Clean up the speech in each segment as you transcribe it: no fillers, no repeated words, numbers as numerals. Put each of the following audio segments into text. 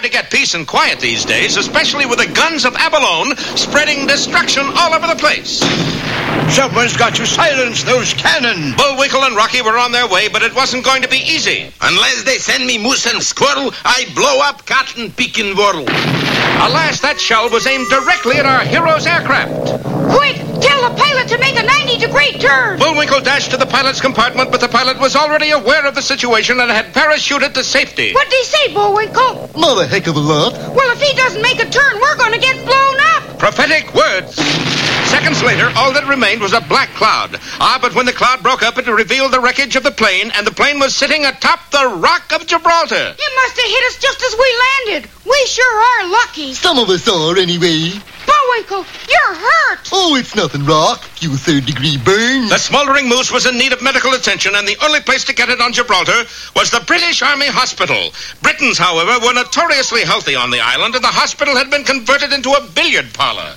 hard to get peace and quiet these days, especially with the guns of Abalone spreading destruction all over the place. Someone's got to silence those cannon. Bullwinkle and Rocky were on their way, but it wasn't going to be easy. Unless they send me moose and squirrel, I blow up cotton pickin' world. Alas, that shell was aimed directly at our hero's aircraft. Quick, tell the pilot to make a 90-degree turn. Bullwinkle dashed to the pilot's compartment, but the pilot was already aware of the situation and had parachuted to safety. What'd he say, Bullwinkle? Not a heck of a lot. Well, if he doesn't make a turn, we're going to get blown up. Prophetic words. Seconds later, all that remained was a black cloud. But when the cloud broke up, it revealed the wreckage of the plane, and the plane was sitting atop the Rock of Gibraltar. It must have hit us just as we landed. We sure are lucky. Some of us are, anyway. Bullwinkle, you're hurt. Oh, it's nothing, Rock. Few third-degree burns. The smoldering moose was in need of medical attention, and the only place to get it on Gibraltar was the British Army Hospital. Britons, however, were notoriously healthy on the island, and the hospital had been converted into a billiard parlor.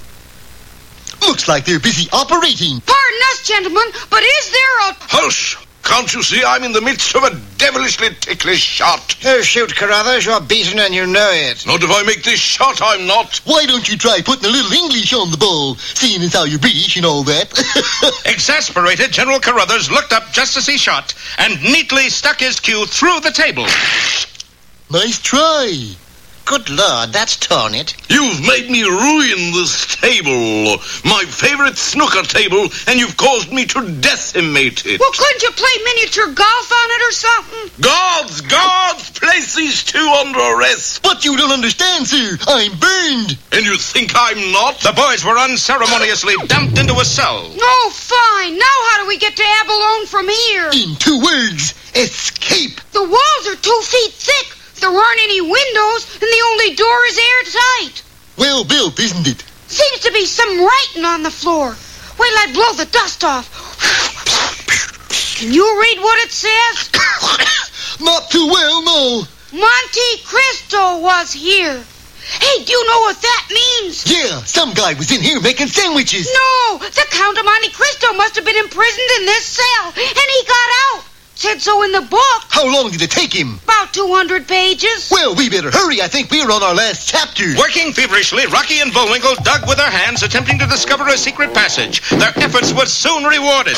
Looks like they're busy operating. Pardon us, gentlemen, but is there a... Hush! Can't you see I'm in the midst of a devilishly ticklish shot? Oh, shoot, Carruthers, you're beaten and you know it. Not if I make this shot, I'm not. Why don't you try putting a little English on the ball, seeing as how you're British and all that? Exasperated, General Carruthers looked up just as he shot and neatly stuck his cue through the table. Nice try. Good Lord, that's torn it. You've made me ruin this table, my favorite snooker table, and you've caused me to decimate it. Well, couldn't you play miniature golf on it or something? Guards, place these two under arrest. But you don't understand, sir. I'm burned. And you think I'm not? The boys were unceremoniously dumped into a cell. Oh, fine. Now how do we get to Abalone from here? In 2 words, escape. The walls are 2 feet thick. There aren't any windows, and the only door is airtight. Well built, isn't it? Seems to be some writing on the floor. Wait till I blow the dust off. Can you read what it says? Not too well, no. Monte Cristo was here. Hey, do you know what that means? Yeah, some guy was in here making sandwiches. No, the Count of Monte Cristo must have been imprisoned in this cell, and he got out. Said so in the book. How long did it take him? About 200 pages. Well, we better hurry. I think we're on our last chapter. Working feverishly, Rocky and Bullwinkle dug with their hands, attempting to discover a secret passage. Their efforts were soon rewarded.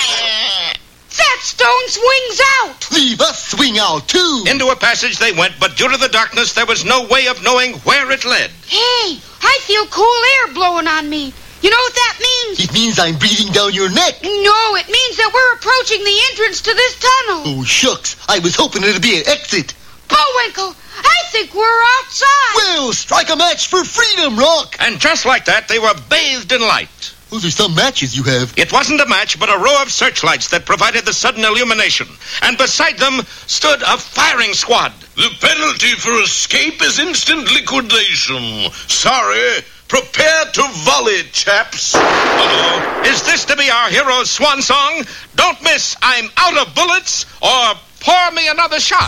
That stone swings out. Leave us swing out, too. Into a passage they went, but due to the darkness, there was no way of knowing where it led. Hey, I feel cool air blowing on me. You know what that means? It means I'm breathing down your neck. No, it means that we're approaching the entrance to this tunnel. Oh, shucks. I was hoping it'd be an exit. Bullwinkle, I think we're outside. Well, strike a match for freedom, Rock. And just like that, they were bathed in light. Those are some matches you have. It wasn't a match, but a row of searchlights that provided the sudden illumination. And beside them stood a firing squad. The penalty for escape is instant liquidation. Sorry. Prepare to volley, chaps. Uh-oh. Is this to be our hero's swan song? Don't miss I'm Out of Bullets or Pour Me Another Shot.